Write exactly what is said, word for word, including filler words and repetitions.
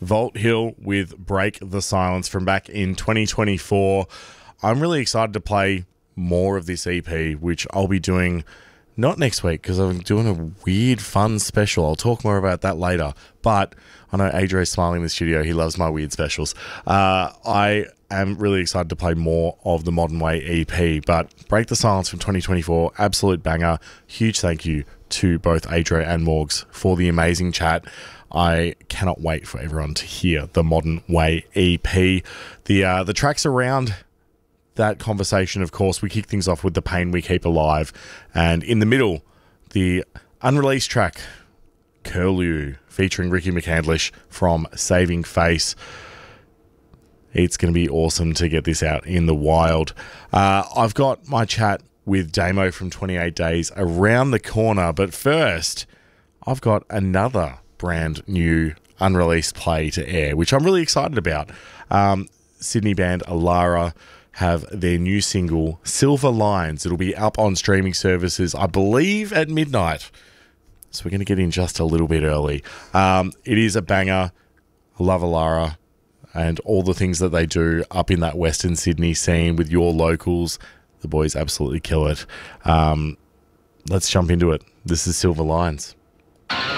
Vault Hill with Break the Silence from back in twenty twenty-four. I'm really excited to play more of this E P, which I'll be doing not next week because I'm doing a weird fun special. I'll talk more about that later. But I know Adrian's smiling in the studio. He loves my weird specials. Uh, I am really excited to play more of the Modern Way E P. But Break the Silence from twenty twenty-four, absolute banger. Huge thank you to both Adrian and Morgs for the amazing chat. I cannot wait for everyone to hear the Modern Way E P. The uh, the tracks around that conversation, of course, we kick things off with The Pain We Keep Alive. And in the middle, the unreleased track, Curlew, featuring Ricky McCandlish from Saving Face. It's going to be awesome to get this out in the wild. Uh, I've got my chat with Damo from twenty-eight days around the corner. But first, I've got another brand new unreleased play to air, which I'm really excited about. Um, Sydney band Alara have their new single, Silver Lines. It'll be up on streaming services, I believe, at midnight. So we're going to get in just a little bit early. Um, it is a banger. I love Alara and all the things that they do up in that Western Sydney scene with your locals. The boys absolutely kill it. Um, let's jump into it. This is Silver Lines.